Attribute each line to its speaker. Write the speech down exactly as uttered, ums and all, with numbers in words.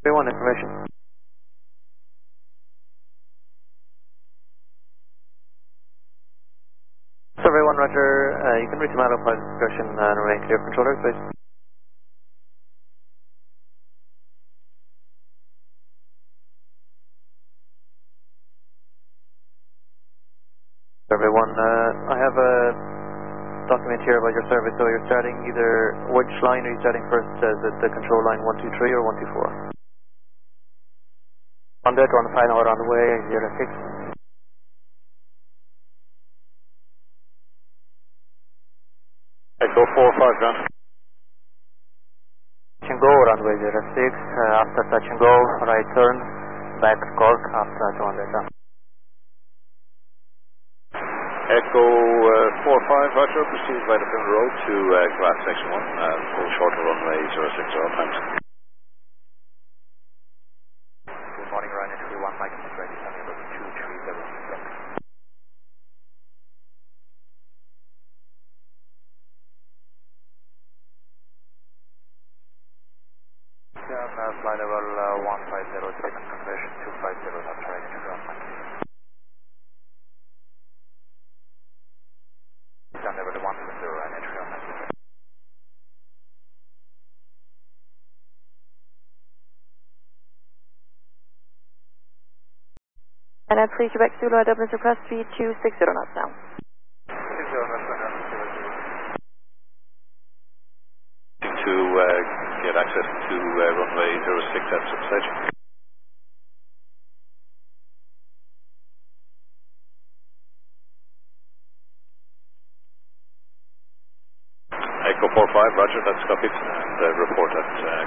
Speaker 1: Survey one information. Survey one, roger. Uh, you can reach them out upon discretion and remain clear of controller, please. Survey one, uh, I have a document here about your service, so you're starting either, which line are you starting first? Is it the control line one two three or one two four? On that one, final or on the way, zero six.
Speaker 2: Echo four five, John.
Speaker 1: Touch and go, runway zero six, uh, after touch and go, right turn, back Cork, after one data.
Speaker 2: Echo uh, four five, roger. Proceed by the Plymouth Road to uh, glass section one, uh, full shorter runway zero six zero times.
Speaker 1: Good morning, Ryan, three one, Mike, ready, Sunny, two three seven six. Uh, flight level uh, one five zero, second conversion two five zero, that's right, two one, Mike. Stand level one seven zero, and entry on Mike. And that's three Quebec Zulu, I double request speed two six zero knots now. six zero knots now.
Speaker 2: To uh, get access to uh, runway zero six at substation. Echo four five, roger, that's copied, and uh, report at uh,